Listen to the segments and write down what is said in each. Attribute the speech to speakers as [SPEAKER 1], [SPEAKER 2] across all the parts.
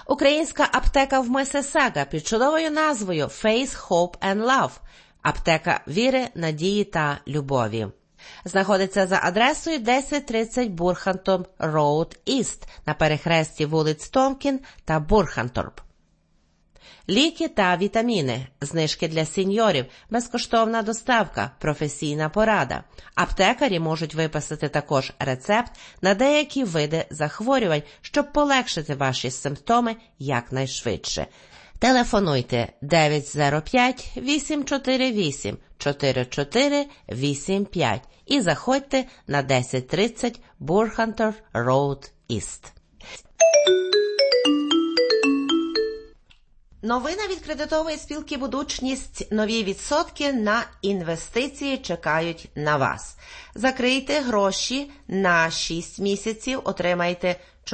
[SPEAKER 1] Українська аптека в Миссисага під чудовою назвою Faith, Hope and Love – аптека віри, надії та любові. Знаходиться за адресою 1030 Бурхантом Роуд Іст на перехресті вулиць Томкін та Бурханторп. Ліки та вітаміни, знижки для сеньорів, безкоштовна доставка, професійна порада. Аптекарі можуть виписати також рецепт на деякі види захворювань, щоб полегшити ваші симптоми якнайшвидше. Телефонуйте 905-848-4485 і заходьте на 1030 Бурхантор Роуд Іст. Новина від кредитової спілки «Будучність». Нові відсотки на інвестиції чекають на вас. Закрийте гроші на 6 місяців, отримайте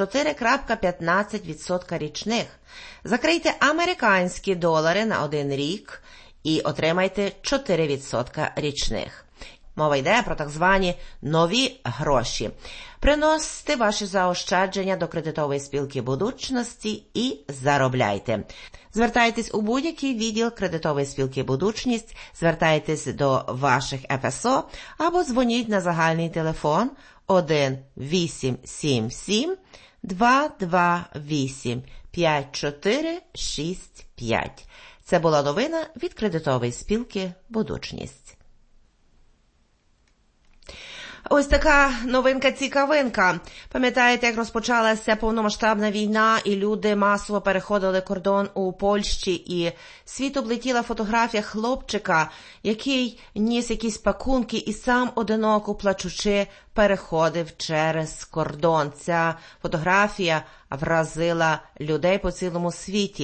[SPEAKER 1] 4,15% річних. Закрийте американські долари на 1 рік і отримайте 4% річних. Мова йде про так звані нові гроші. Приносьте ваші заощадження до кредитової спілки «Будучності» і заробляйте. Звертайтесь у будь-який відділ кредитової спілки «Будучність», звертайтесь до ваших ФСО або дзвоніть на загальний телефон 1-877-228-5465. Це була новина від кредитової спілки «Будучність». Ось така новинка-цікавинка. Пам'ятаєте, як розпочалася повномасштабна війна, і люди масово переходили кордон у Польщі, і світ облетіла фотографія хлопчика, який ніс якісь пакунки і сам одиноко плачучи переходив через кордон. Ця фотографія вразила людей по цілому світі.